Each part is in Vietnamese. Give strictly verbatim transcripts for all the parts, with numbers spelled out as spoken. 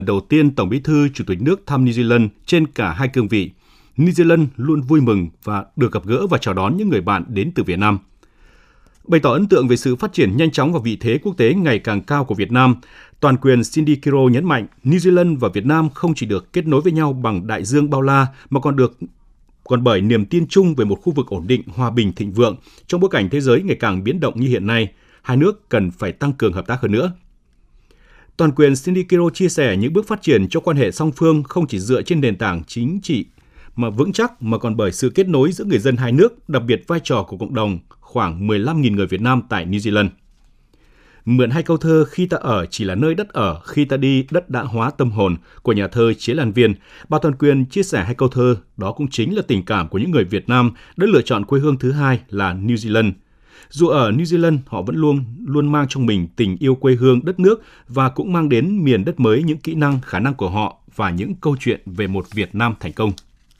Đầu tiên, Tổng Bí thư Chủ tịch nước thăm New Zealand trên cả hai cương vị. New Zealand luôn vui mừng và được gặp gỡ và chào đón những người bạn đến từ Việt Nam. Bày tỏ ấn tượng về sự phát triển nhanh chóng và vị thế quốc tế ngày càng cao của Việt Nam, toàn quyền Cindy Kiro nhấn mạnh New Zealand và Việt Nam không chỉ được kết nối với nhau bằng đại dương bao la mà còn được còn bởi niềm tin chung về một khu vực ổn định, hòa bình, thịnh vượng. Trong bối cảnh thế giới ngày càng biến động như hiện nay, hai nước cần phải tăng cường hợp tác hơn nữa. Toàn quyền Cindy Kiro chia sẻ những bước phát triển cho quan hệ song phương không chỉ dựa trên nền tảng chính trị mà vững chắc mà còn bởi sự kết nối giữa người dân hai nước, đặc biệt vai trò của cộng đồng khoảng mười lăm nghìn người Việt Nam tại New Zealand. Mượn hai câu thơ khi ta ở chỉ là nơi đất ở, khi ta đi đất đã hóa tâm hồn của nhà thơ Chế Lan Viên, bà toàn quyền chia sẻ hai câu thơ đó cũng chính là tình cảm của những người Việt Nam đã lựa chọn quê hương thứ hai là New Zealand. Dù ở New Zealand, họ vẫn luôn luôn mang trong mình tình yêu quê hương, đất nước và cũng mang đến miền đất mới những kỹ năng, khả năng của họ và những câu chuyện về một Việt Nam thành công.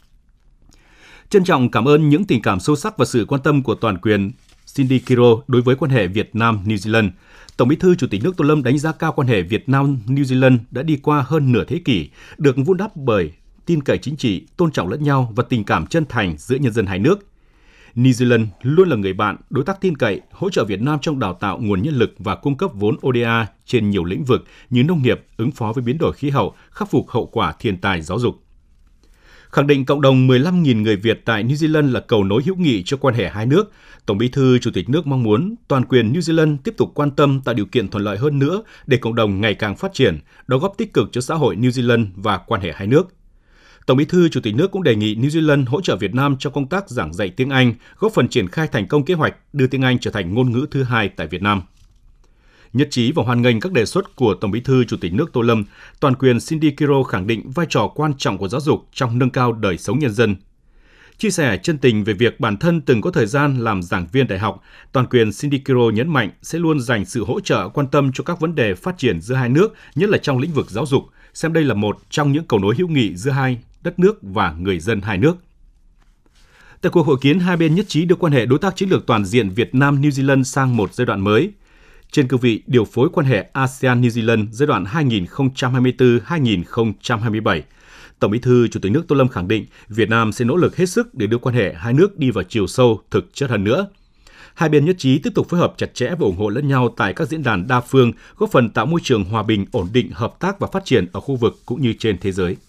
Trân trọng cảm ơn những tình cảm sâu sắc và sự quan tâm của toàn quyền Cindy Kiro đối với quan hệ Việt Nam-New Zealand. Tổng Bí thư Chủ tịch nước Tô Lâm đánh giá cao quan hệ Việt Nam-New Zealand đã đi qua hơn nửa thế kỷ, được vun đắp bởi tin cậy chính trị, tôn trọng lẫn nhau và tình cảm chân thành giữa nhân dân hai nước. New Zealand luôn là người bạn, đối tác tin cậy, hỗ trợ Việt Nam trong đào tạo nguồn nhân lực và cung cấp vốn O D A trên nhiều lĩnh vực như nông nghiệp, ứng phó với biến đổi khí hậu, khắc phục hậu quả thiên tai giáo dục. Khẳng định cộng đồng mười lăm nghìn người Việt tại New Zealand là cầu nối hữu nghị cho quan hệ hai nước, Tổng Bí thư Chủ tịch nước mong muốn toàn quyền New Zealand tiếp tục quan tâm tạo điều kiện thuận lợi hơn nữa để cộng đồng ngày càng phát triển, đóng góp tích cực cho xã hội New Zealand và quan hệ hai nước. Tổng Bí thư Chủ tịch nước cũng đề nghị New Zealand hỗ trợ Việt Nam trong công tác giảng dạy tiếng Anh, góp phần triển khai thành công kế hoạch đưa tiếng Anh trở thành ngôn ngữ thứ hai tại Việt Nam. Nhất trí và hoan nghênh các đề xuất của Tổng Bí thư Chủ tịch nước Tô Lâm, toàn quyền Cindy Kiro khẳng định vai trò quan trọng của giáo dục trong nâng cao đời sống nhân dân. Chia sẻ chân tình về việc bản thân từng có thời gian làm giảng viên đại học, toàn quyền Cindy Kiro nhấn mạnh sẽ luôn dành sự hỗ trợ quan tâm cho các vấn đề phát triển giữa hai nước, nhất là trong lĩnh vực giáo dục, xem đây là một trong những cầu nối hữu nghị giữa hai đất nước và người dân hai nước. Tại cuộc hội kiến, hai bên nhất trí đưa quan hệ đối tác chiến lược toàn diện Việt Nam-New Zealand sang một giai đoạn mới. Trên cương vị điều phối quan hệ a sê an-New Zealand giai đoạn hai nghìn không trăm hai mươi tư đến hai nghìn không trăm hai mươi bảy, Tổng Bí thư Chủ tịch nước Tô Lâm khẳng định Việt Nam sẽ nỗ lực hết sức để đưa quan hệ hai nước đi vào chiều sâu, thực chất hơn nữa. Hai bên nhất trí tiếp tục phối hợp chặt chẽ và ủng hộ lẫn nhau tại các diễn đàn đa phương, góp phần tạo môi trường hòa bình, ổn định, hợp tác và phát triển ở khu vực cũng như trên thế giới.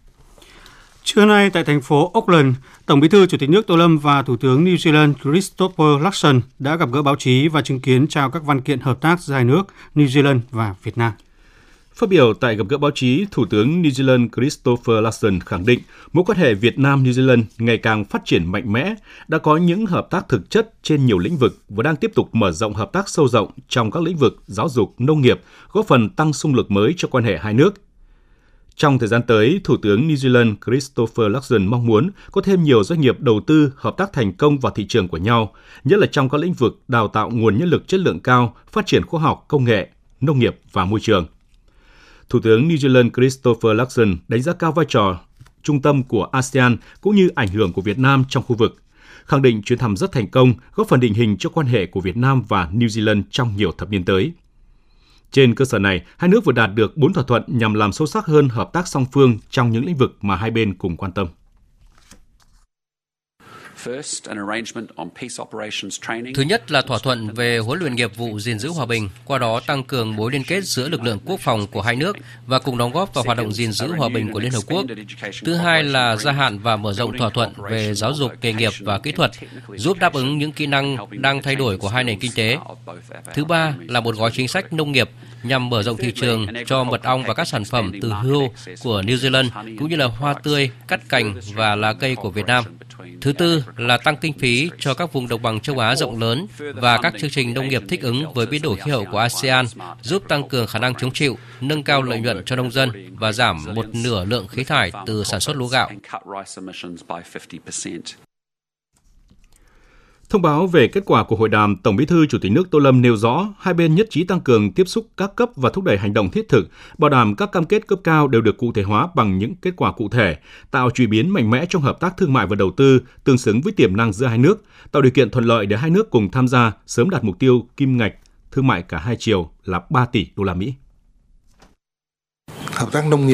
Trưa nay tại thành phố Auckland, Tổng Bí thư Chủ tịch nước Tô Lâm và Thủ tướng New Zealand Christopher Luxon đã gặp gỡ báo chí và chứng kiến trao các văn kiện hợp tác giữa hai nước New Zealand và Việt Nam. Phát biểu tại gặp gỡ báo chí, Thủ tướng New Zealand Christopher Luxon khẳng định mối quan hệ Việt Nam-New Zealand ngày càng phát triển mạnh mẽ, đã có những hợp tác thực chất trên nhiều lĩnh vực và đang tiếp tục mở rộng hợp tác sâu rộng trong các lĩnh vực giáo dục, nông nghiệp, góp phần tăng xung lực mới cho quan hệ hai nước. Trong thời gian tới, Thủ tướng New Zealand Christopher Luxon mong muốn có thêm nhiều doanh nghiệp đầu tư hợp tác thành công vào thị trường của nhau, nhất là trong các lĩnh vực đào tạo nguồn nhân lực chất lượng cao, phát triển khoa học, công nghệ, nông nghiệp và môi trường. Thủ tướng New Zealand Christopher Luxon đánh giá cao vai trò trung tâm của a sê an cũng như ảnh hưởng của Việt Nam trong khu vực, khẳng định chuyến thăm rất thành công, góp phần định hình cho quan hệ của Việt Nam và New Zealand trong nhiều thập niên tới. Trên cơ sở này, hai nước vừa đạt được bốn thỏa thuận nhằm làm sâu sắc hơn hợp tác song phương trong những lĩnh vực mà hai bên cùng quan tâm. Thứ nhất là thỏa thuận về huấn luyện nghiệp vụ gìn giữ hòa bình, qua đó tăng cường mối liên kết giữa lực lượng quốc phòng của hai nước và cùng đóng góp vào hoạt động gìn giữ hòa bình của Liên Hợp Quốc. Thứ hai là gia hạn và mở rộng thỏa thuận về giáo dục nghề nghiệp và kỹ thuật, giúp đáp ứng những kỹ năng đang thay đổi của hai nền kinh tế. Thứ ba là một gói chính sách nông nghiệp nhằm mở rộng thị trường cho mật ong và các sản phẩm từ hươu của New Zealand, cũng như là hoa tươi, cắt cành và lá cây của Việt Nam. Thứ tư là tăng kinh phí cho các vùng đồng bằng châu Á rộng lớn và các chương trình nông nghiệp thích ứng với biến đổi khí hậu của a sê an, giúp tăng cường khả năng chống chịu, nâng cao lợi nhuận cho nông dân và giảm một nửa lượng khí thải từ sản xuất lúa gạo. Thông báo về kết quả của hội đàm, Tổng Bí thư Chủ tịch nước Tô Lâm nêu rõ hai bên nhất trí tăng cường tiếp xúc các cấp và thúc đẩy hành động thiết thực, bảo đảm các cam kết cấp cao đều được cụ thể hóa bằng những kết quả cụ thể, tạo chuyển biến mạnh mẽ trong hợp tác thương mại và đầu tư tương xứng với tiềm năng giữa hai nước, tạo điều kiện thuận lợi để hai nước cùng tham gia sớm đạt mục tiêu kim ngạch thương mại cả hai chiều là ba tỷ đô la Mỹ. Hợp tác nông nghiệp